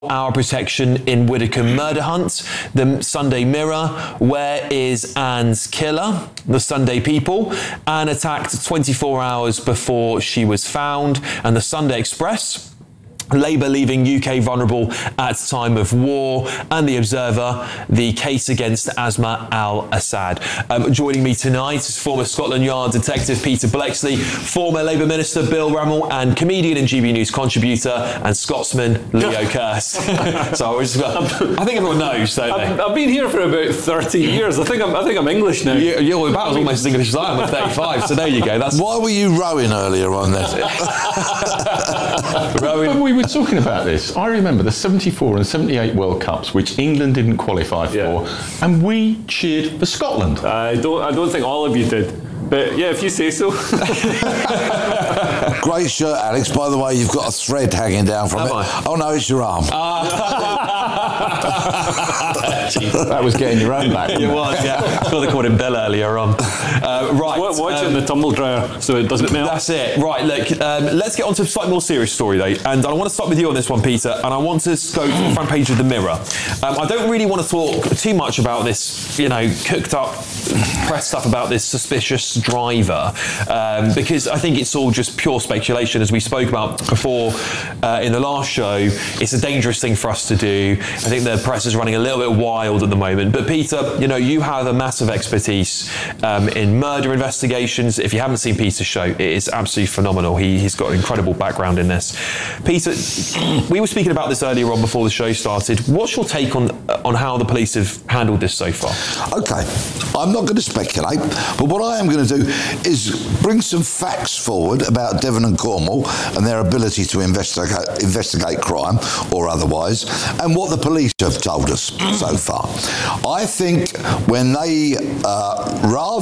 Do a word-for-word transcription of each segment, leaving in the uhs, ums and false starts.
Hour protection in Widdicombe murder hunt. The Sunday Mirror, where is Anne's killer? The Sunday People, Anne attacked twenty-four hours before she was found. And the Sunday Express, Labour leaving U K vulnerable at time of war. And the Observer, the case against Asma al-Assad. Um, joining me tonight is former Scotland Yard detective Peter Bleksley, former Labour Minister Bill Rummel, and comedian and G B News contributor and Scotsman Leo Kearse. So I, was, I think everyone knows, don't they? I've, I've been here for about thirty years. I think I'm, I think I'm English now. You, you're about as almost as English as I am. I'm thirty-five, so there you go. That's Why were you rowing earlier on then? Rowing. We were talking about this. I remember the seventy-four and seventy-eight World Cups, which England didn't qualify for, yeah. and we cheered for Scotland. I don't. I don't think all of you did. But yeah, if you say so. Great shirt, Alex. By the way, you've got a thread hanging down from Am it. I? Oh no, it's your arm. That was getting your own back. It was, yeah. I thought they called him Bill earlier on. Uh, right. Watch um, it in the tumble dryer so it doesn't melt. That's it. Right, look, um, let's get on to a slightly more serious story, though. And I want to start with you on this one, Peter, and I want to go to the front page of the Mirror. Um, I don't really want to talk too much about this, you know, cooked up press stuff about this suspicious driver, um, because I think it's all just pure speculation. As we spoke about before uh, in the last show, it's a dangerous thing for us to do. I think the press is running a little bit wild at the moment. But Peter, you know, you have a massive expertise um, in murder investigations. If you haven't seen Peter's show, it is absolutely phenomenal. He, he's got an incredible background in this. Peter, we were speaking about this earlier on before the show started. What's your take on on how the police have handled this so far? Okay, I'm not going to speculate, but what I am going to do is bring some facts forward about Devon and Cornwall and their ability to investigate, investigate crime or otherwise, and what the police have told us so far. I think when they uh,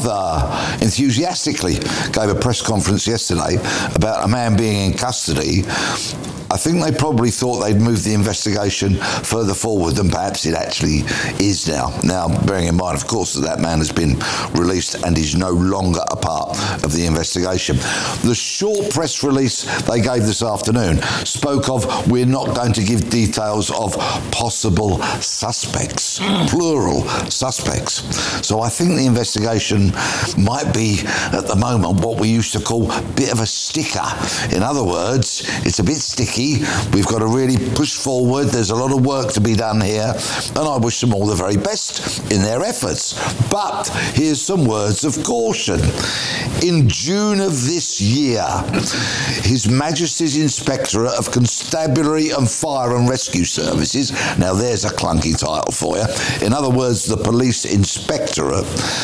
rather enthusiastically gave a press conference yesterday about a man being in custody, I think they probably thought they'd move the investigation further forward than perhaps it actually is now. Now, bearing in mind, of course, that that man has been released and is no longer a part of the investigation. The short press release they gave this afternoon spoke of, we're not going to give details of possible suspects, plural suspects. So I think the investigation might be, at the moment, what we used to call a bit of a sticker. In other words, it's a bit sticky. We've got to really push forward. There's a lot of work to be done here, and I wish them all the very best in their efforts. But here's some words of caution. In June of this year, His Majesty's Inspectorate of Constabulary and Fire and Rescue Services, now there's a clunky title for you, in other words, the Police Inspectorate,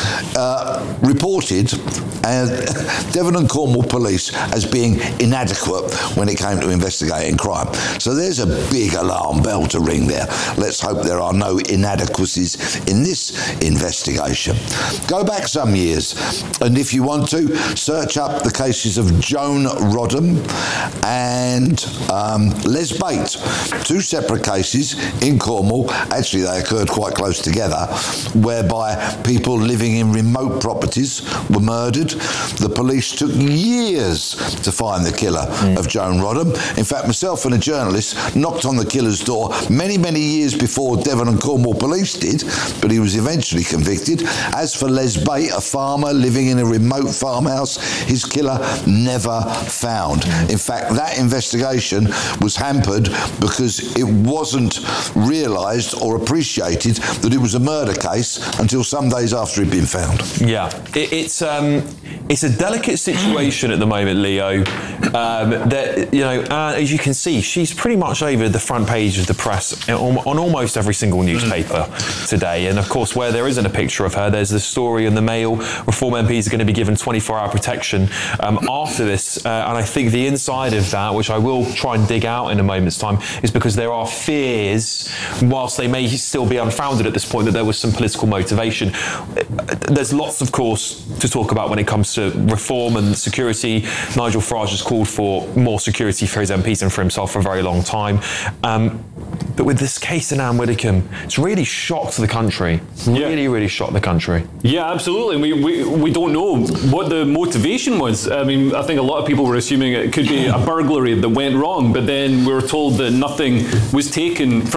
uh, reported uh, Devon and Cornwall Police as being inadequate when it came to investigating crime. So there's a big alarm bell to ring there. Let's hope there are no inadequacies in this investigation. Go back some years, and if you want to, search up the cases of Joan Rodham and um, Les Bate. Two separate cases in Cornwall, actually they occurred quite close together, whereby people living in remote properties were murdered. The police took years to find the killer mm. of Joan Rodham. In fact, myself and a journalist knocked on the killer's door many, many years before Devon and Cornwall Police did, but he was eventually convicted. As for Les Bate, a farmer living in a remote farmhouse, his killer never found. In fact, that investigation was hampered because it wasn't realised or appreciated that it was a murder case until some days after he'd been found. Yeah, it, it's um, it's a delicate situation at the moment, Leo. Um, that you know, uh, as you can see, she's pretty much over the front page of the press on, on almost every single newspaper today. And of course, where there isn't a picture of her, there's the story in the Mail. Reform M Ps are going to be given twenty-four hour protection um, after this. Uh, and I think the inside of that, which I will try and dig out in a moment's time, is because there are fears, whilst they may still be unfounded at this point, that there was some political motivation. There's lots, of course, to talk about when it comes to reform and security. Nigel Farage has called for more security for his M Ps and for himself for a very long time. Um, But with this case in Anne Widdecombe, it's really shocked the country. Yeah. Really, really shocked the country. Yeah, absolutely. We, we we don't know what the motivation was. I mean, I think a lot of people were assuming it could be a burglary that went wrong, but then we were told that nothing was taken from